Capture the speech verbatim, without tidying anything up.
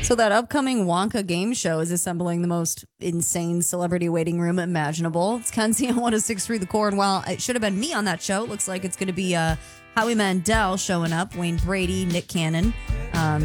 So that upcoming Wonka game show is assembling the most insane celebrity waiting room imaginable. It's Kenzie on one oh six point three The Core, and while it should have been me on that show, it looks like it's going to be uh, Howie Mandel showing up, Wayne Brady, Nick Cannon. Um,